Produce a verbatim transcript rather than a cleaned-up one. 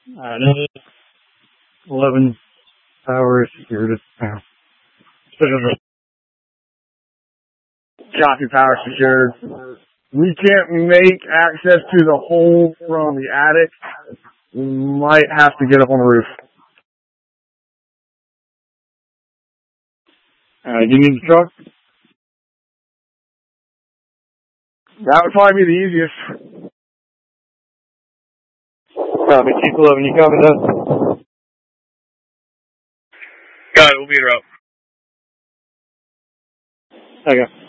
I know eleven power secured. Copy power secured. We can't make access to the hole from the attic. We might have to get up on the roof. Uh, do you need the truck? That would probably be the easiest. Copy, Chief eleven, you copy that? Got it, we'll meet her up. Okay.